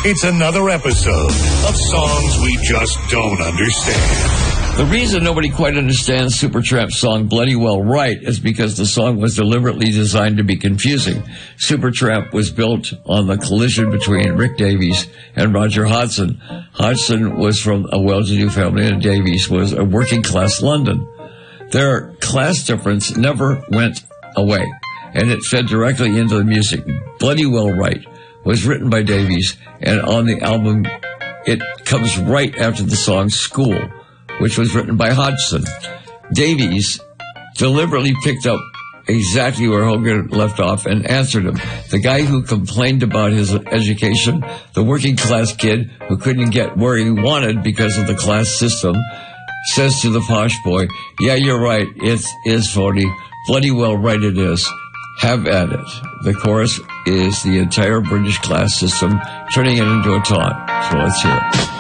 It's another episode of Songs We Just Don't Understand. The reason nobody quite understands Supertramp's song Bloody Well Right is because the song was deliberately designed to be confusing. Supertramp was built on the collision between Rick Davies and Roger Hodgson. Hodgson was from a well-to-do family and Davies was a working-class London. Their class difference never went away, and it fed directly into the music. Bloody Well Right was written by Davies, and on the album it comes right after the song School, which was written by Hodgson. Davies deliberately picked up exactly where Hogan left off and answered him. The guy who complained about his education, the working class kid who couldn't get where he wanted because of the class system, says to the posh boy, "Yeah, you're right, it is phony. Bloody well right it is. Have at it." The chorus is the entire British class system turning it into a taunt. So let's hear it.